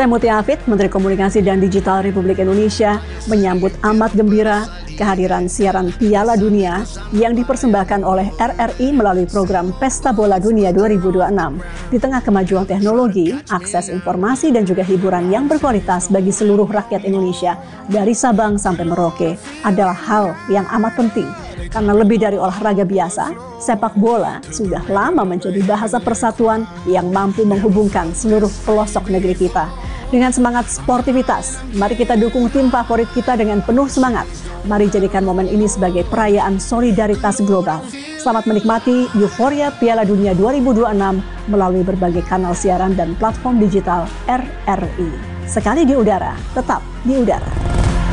Saya Mutia Hafid, Menteri Komunikasi dan Digital Republik Indonesia, menyambut amat gembira kehadiran siaran Piala Dunia yang dipersembahkan oleh RRI melalui program Pesta Bola Dunia 2026. Di tengah kemajuan teknologi, akses informasi dan juga hiburan yang berkualitas bagi seluruh rakyat Indonesia dari Sabang sampai Merauke adalah hal yang amat penting. Karena lebih dari olahraga biasa, sepak bola sudah lama menjadi bahasa persatuan yang mampu menghubungkan seluruh pelosok negeri kita. Dengan semangat sportivitas, mari kita dukung tim favorit kita dengan penuh semangat. Mari jadikan momen ini sebagai perayaan solidaritas global. Selamat menikmati euforia Piala Dunia 2026 melalui berbagai kanal siaran dan platform digital RRI. Sekali di udara, tetap di udara.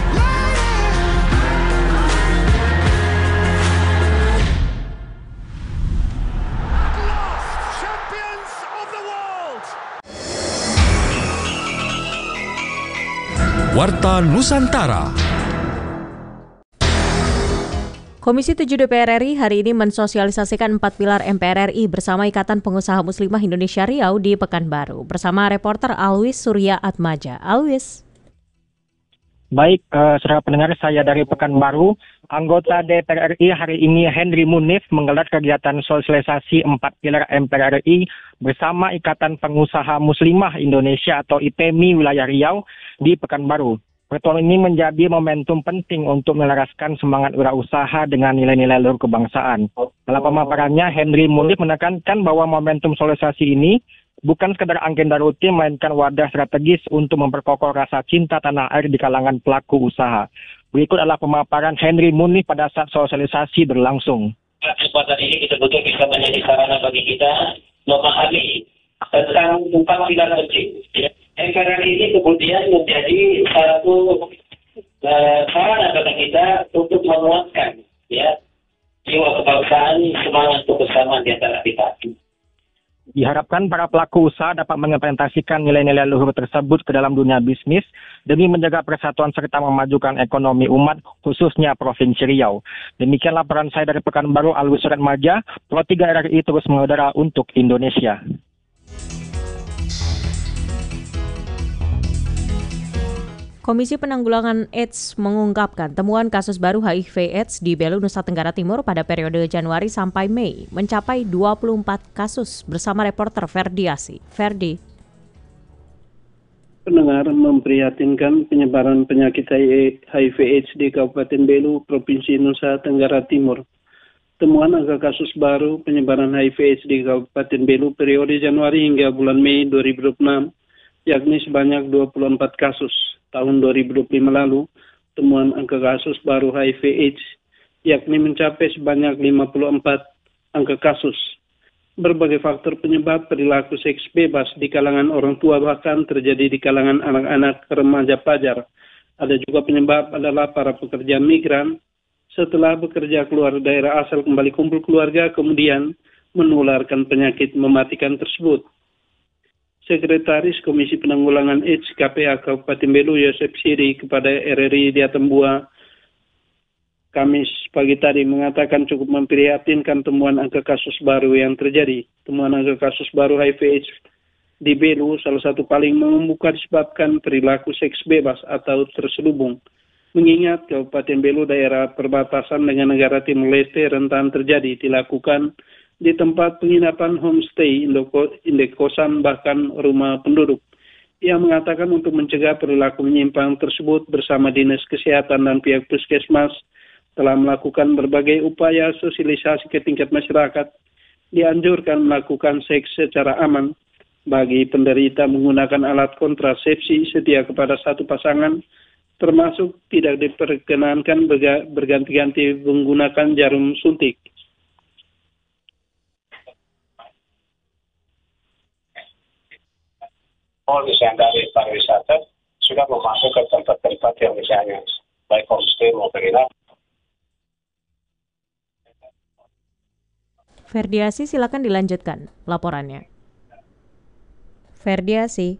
Warta Nusantara. Komisi 7 DPR RI hari ini mensosialisasikan 4 pilar MPR RI bersama Ikatan Pengusaha Muslimah Indonesia Riau di Pekanbaru. Bersama reporter Alwis Surya Atmaja. Alwis. Baik, saudara pendengar, saya dari Pekanbaru. Anggota DPR RI hari ini Henry Munif menggelar kegiatan sosialisasi 4 pilar MPR RI bersama Ikatan Pengusaha Muslimah Indonesia atau IPMI wilayah Riau di Pekanbaru. Pertemuan ini menjadi momentum penting untuk melaraskan semangat wirausaha dengan nilai-nilai luhur kebangsaan. Dalam pemaparannya, Henry Munif menekankan bahwa momentum sosialisasi ini bukan sekadar agenda rutin, melainkan wadah strategis untuk memperkokoh rasa cinta tanah air di kalangan pelaku usaha. Berikut adalah pemaparan Henry Munif pada saat sosialisasi berlangsung. Kesempatan ini betul-betul bisa menjadi sarana bagi kita memahami tentang 4 pilar penting. MPR ini kemudian menjadi satu sarana bagi kita untuk menguatkan jiwa kebangsaan, semangat kebersamaan di antara kita. Diharapkan para pelaku usaha dapat mengimplementasikan nilai-nilai luhur tersebut ke dalam dunia bisnis demi menjaga persatuan serta memajukan ekonomi umat, khususnya Provinsi Riau. Demikian laporan saya dari Pekanbaru, Alwis Surya Atmaja, Pro 3 RRI terus mengudara untuk Indonesia. Komisi Penanggulangan AIDS mengungkapkan temuan kasus baru HIV/AIDS di Belu, Nusa Tenggara Timur pada periode Januari sampai Mei mencapai 24 kasus bersama reporter Ferdiasi. Ferdi. Pendengar, memprihatinkan penyebaran penyakit HIV/AIDS di Kabupaten Belu, Provinsi Nusa Tenggara Timur. Temuan angka kasus baru penyebaran HIV/AIDS di Kabupaten Belu periode Januari hingga bulan Mei 2026, yakni sebanyak 24 kasus. Tahun 2025 lalu, temuan angka kasus baru HIV/AIDS yakni mencapai sebanyak 54 angka kasus. Berbagai faktor penyebab perilaku seks bebas di kalangan orang tua bahkan terjadi di kalangan anak-anak remaja pelajar. Ada juga penyebab adalah para pekerja migran setelah bekerja keluar daerah asal kembali kumpul keluarga kemudian menularkan penyakit mematikan tersebut. Sekretaris Komisi Penanggulangan AIDS KPA Kabupaten Belu Yosef Siri kepada RRI di Atambua Kamis pagi tadi mengatakan cukup memprihatinkan temuan angka kasus baru yang terjadi. Temuan angka kasus baru HIV/AIDS di Belu salah satu paling membuka disebabkan perilaku seks bebas atau terselubung. Mengingat Kabupaten Belu daerah perbatasan dengan negara Timur Leste rentan terjadi dilakukan di tempat penginapan homestay, indek-kosan, bahkan rumah penduduk. Ia mengatakan untuk mencegah perilaku menyimpang tersebut bersama Dinas Kesehatan dan pihak puskesmas telah melakukan berbagai upaya sosialisasi ke tingkat masyarakat. Dianjurkan melakukan seks secara aman bagi penderita menggunakan alat kontrasepsi setia kepada satu pasangan, termasuk tidak diperkenankan berganti-ganti menggunakan jarum suntik. Misalnya dari pariwisata sudah memasuk ke tempat-tempat yang misalnya baik homestay maupun penginapan. Ferdiasi, silakan dilanjutkan laporannya. Ferdiasi.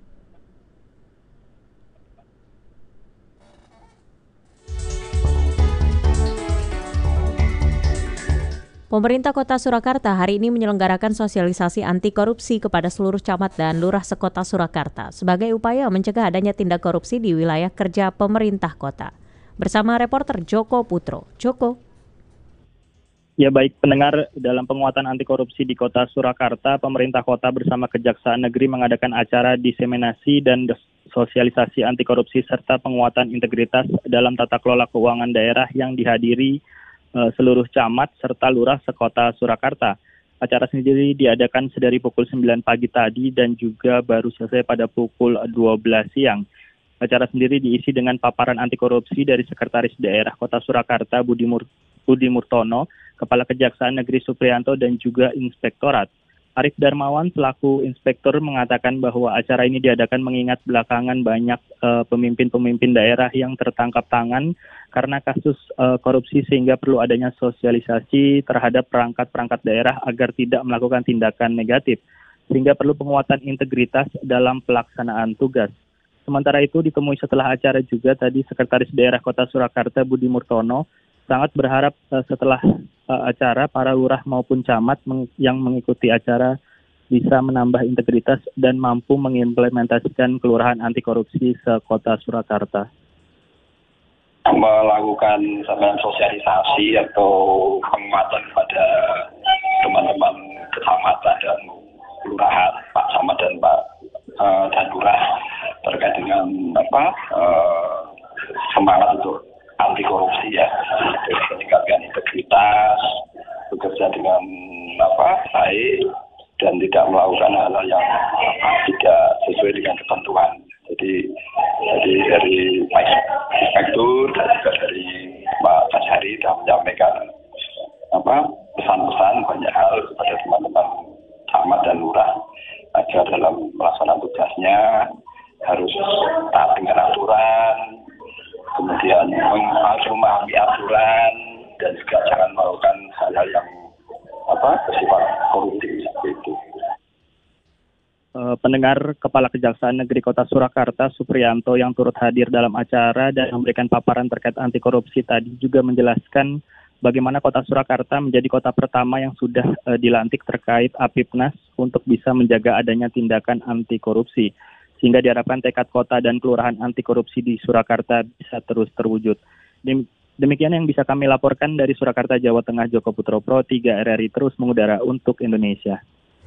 Pemerintah Kota Surakarta hari ini menyelenggarakan sosialisasi anti korupsi kepada seluruh camat dan lurah sekota Surakarta sebagai upaya mencegah adanya tindak korupsi di wilayah kerja pemerintah kota. Bersama reporter Joko Putro. Joko. Ya baik pendengar, dalam penguatan anti korupsi di Kota Surakarta, pemerintah kota bersama Kejaksaan Negeri mengadakan acara diseminasi dan sosialisasi anti korupsi serta penguatan integritas dalam tata kelola keuangan daerah yang dihadiri seluruh camat serta lurah sekota Surakarta. Acara sendiri diadakan sedari pukul 9 pagi tadi dan juga baru selesai pada pukul 12 siang. Acara sendiri diisi dengan paparan anti korupsi dari Sekretaris Daerah Kota Surakarta Budi Murtono, Kepala Kejaksaan Negeri Supriyanto dan juga Inspektorat. Arif Darmawan selaku inspektur mengatakan bahwa acara ini diadakan mengingat belakangan banyak pemimpin-pemimpin daerah yang tertangkap tangan karena kasus korupsi sehingga perlu adanya sosialisasi terhadap perangkat-perangkat daerah agar tidak melakukan tindakan negatif, sehingga perlu penguatan integritas dalam pelaksanaan tugas. Sementara itu ditemui setelah acara juga tadi Sekretaris Daerah Kota Surakarta Budi Murtono sangat berharap setelah acara para lurah maupun camat yang mengikuti acara bisa menambah integritas dan mampu mengimplementasikan kelurahan anti korupsi sekota Surakarta. Melakukan sosialisasi atau penguatan pada teman-teman kecamatan dan kelurahan, Pak Camat dan Pak dan Lurah terkait dengan semangat untuk anti korupsi ya, meningkatkan integritas, bekerja dengan baik dan tidak melakukan hal-hal yang tidak sesuai dengan ketentuan. Jadi dari Pak Inspektur dan juga dari Pak Kasari sudah menyampaikan pesan-pesan banyak hal kepada teman-teman camat dan lurah agar dalam melaksanakan tugasnya harus taat dengan aturan, kemudian harus memahami aturan dan juga jangan melakukan hal-hal yang bersifat koruptif seperti itu. Pendengar, Kepala Kejaksaan Negeri Kota Surakarta Supriyanto yang turut hadir dalam acara dan memberikan paparan terkait anti korupsi tadi juga menjelaskan bagaimana Kota Surakarta menjadi kota pertama yang sudah dilantik terkait Apipnas untuk bisa menjaga adanya tindakan anti korupsi, sehingga diharapkan tekad kota dan kelurahan anti korupsi di Surakarta bisa terus terwujud. Demikian yang bisa kami laporkan dari Surakarta, Jawa Tengah. Joko Putro, Pro 3 RRI terus mengudara untuk Indonesia.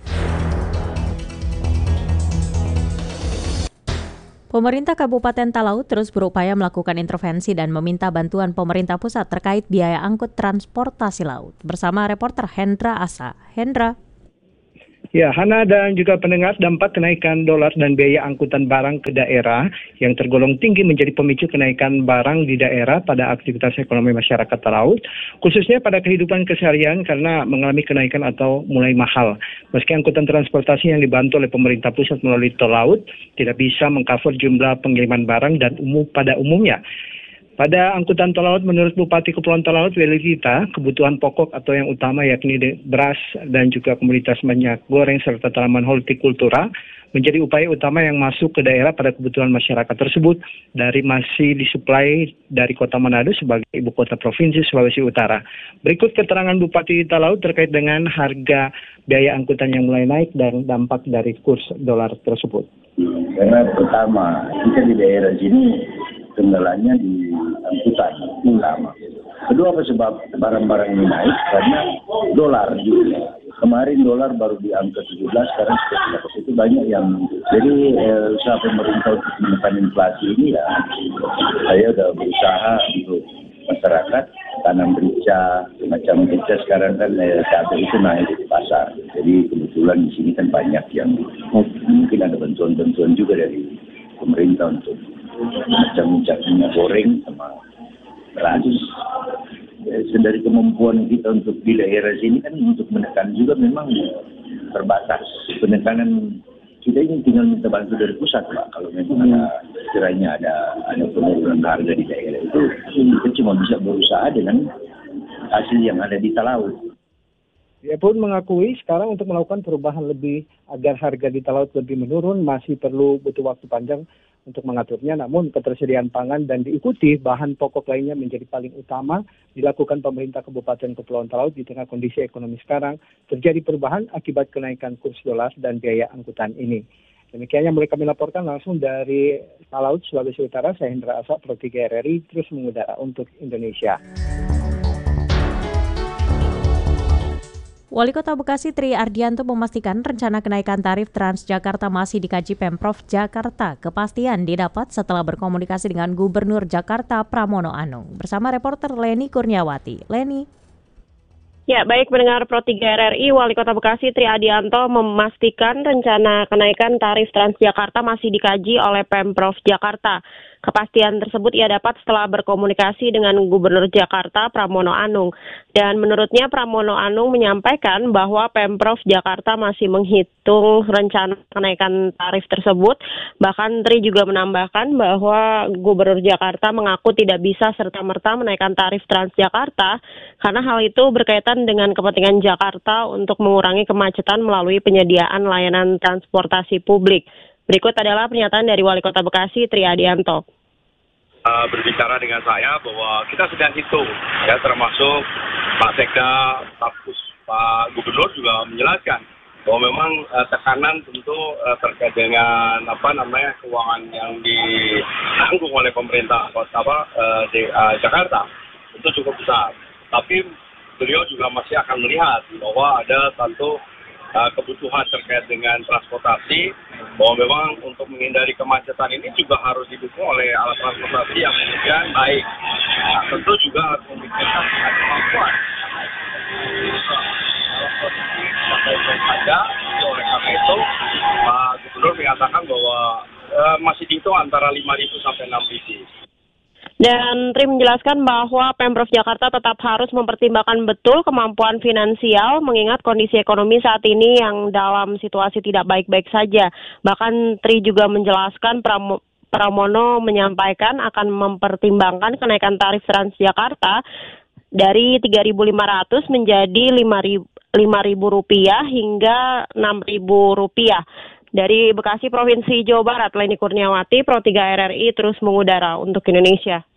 Pemerintah Kabupaten Talaut terus berupaya melakukan intervensi dan meminta bantuan pemerintah pusat terkait biaya angkut transportasi laut. Bersama reporter Hendra Asa. Hendra. Ya, Hana dan juga pendengar, dampak kenaikan dolar dan biaya angkutan barang ke daerah yang tergolong tinggi menjadi pemicu kenaikan barang di daerah pada aktivitas ekonomi masyarakat Talaut, khususnya pada kehidupan keseharian karena mengalami kenaikan atau mulai mahal. Meski angkutan transportasi yang dibantu oleh pemerintah pusat melalui tol laut tidak bisa mengcover jumlah pengiriman barang dan pada umumnya. Pada angkutan tol laut, menurut Bupati Kepulauan Talaut, Welitita, kebutuhan pokok atau yang utama yakni beras dan juga komoditas minyak goreng serta tanaman hortikultura menjadi upaya utama yang masuk ke daerah pada kebutuhan masyarakat tersebut dari masih disuplai dari Kota Manado sebagai ibu kota provinsi Sulawesi Utara. Berikut keterangan Bupati Talaut terkait dengan harga biaya angkutan yang mulai naik dan dampak dari kurs dolar tersebut. Karena pertama, kita di daerah sini kendalanya di angkutan utama. Kedua, apa sebab barang-barang ini naik? Karena dolar juga. Kemarin dolar baru di angka 17, sekarang itu banyak yang. Jadi usaha pemerintah untuk menekan inflasi ini ya, saya sudah berusaha untuk masyarakat tanam merica, macam merica sekarang kan cabai itu naik di pasar. Jadi kebetulan di sini kan banyak yang mungkin ada bantuan-bantuan juga dari pemerintah untuk macam minyak goreng sama beras. Dari kemampuan kita untuk di daerah sini kan untuk menekan juga memang terbatas. Penekanan kita ini tinggal minta bantu dari pusat, Pak. Kalau memang kiranya ada penurunan harga di daerah itu, kita cuma bisa berusaha dengan hasil yang ada di Talaut. Dia pun mengakui sekarang untuk melakukan perubahan lebih agar harga di Talaut lebih menurun masih perlu butuh waktu panjang untuk mengaturnya, namun ketersediaan pangan dan diikuti bahan pokok lainnya menjadi paling utama dilakukan pemerintah Kabupaten Kepulauan Talaut di tengah kondisi ekonomi sekarang terjadi perubahan akibat kenaikan kurs dolar dan biaya angkutan ini. Demikian yang boleh kami laporkan langsung dari Talaut, Sulawesi Utara. Saya Hendra Asa, Pro 3 RRI, terus mengudara untuk Indonesia. Wali Kota Bekasi Tri Ardianto memastikan rencana kenaikan tarif Transjakarta masih dikaji Pemprov Jakarta. Kepastian didapat setelah berkomunikasi dengan Gubernur Jakarta Pramono Anung. Bersama reporter Leni Kurniawati. Leni. Ya, baik pendengar Pro 3 RRI, Wali Kota Bekasi Tri Ardianto memastikan rencana kenaikan tarif Transjakarta masih dikaji oleh Pemprov Jakarta. Kepastian tersebut ia dapat setelah berkomunikasi dengan Gubernur Jakarta Pramono Anung. Dan menurutnya Pramono Anung menyampaikan bahwa Pemprov Jakarta masih menghitung rencana kenaikan tarif tersebut. Bahkan Tri juga menambahkan bahwa Gubernur Jakarta mengaku tidak bisa serta-merta menaikkan tarif Transjakarta karena hal itu berkaitan dengan kepentingan Jakarta untuk mengurangi kemacetan melalui penyediaan layanan transportasi publik. Berikut adalah pernyataan dari Wali Kota Bekasi Tri Ardianto. Berbicara dengan saya bahwa kita sedang hitung, ya, termasuk Pak Sekda, Pak Gubernur juga menjelaskan bahwa memang tekanan tentu terkait dengan keuangan yang ditanggung oleh pemerintah Jakarta itu cukup besar. Tapi beliau juga masih akan melihat bahwa ada tentu kebutuhan terkait dengan transportasi, bahwa memang untuk menghindari kemacetan ini juga harus didukung oleh alat transportasi yang kemudian baik. Nah, tentu juga harus memikirkan kemampuan. Oleh karena itu, Pak Gubernur menyatakan bahwa masih dihitung antara 5.000 sampai 6.000. Dan Tri menjelaskan bahwa Pemprov Jakarta tetap harus mempertimbangkan betul kemampuan finansial mengingat kondisi ekonomi saat ini yang dalam situasi tidak baik-baik saja. Bahkan Tri juga menjelaskan Pramono menyampaikan akan mempertimbangkan kenaikan tarif Transjakarta dari Rp3.500 menjadi Rp5.000 hingga Rp6.000. Dari Bekasi, Provinsi Jawa Barat, Leni Kurniawati, Pro 3 RRI terus mengudara untuk Indonesia.